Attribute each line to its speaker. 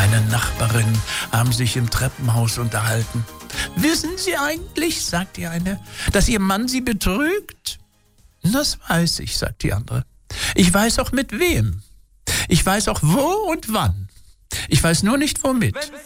Speaker 1: Seine Nachbarinnen haben sich im Treppenhaus unterhalten. »Wissen Sie eigentlich«, sagt die eine, »dass Ihr Mann Sie betrügt?« »Das weiß ich«, sagt die andere. »Ich weiß auch mit wem. Ich weiß auch wo und wann. Ich weiß nur nicht womit.«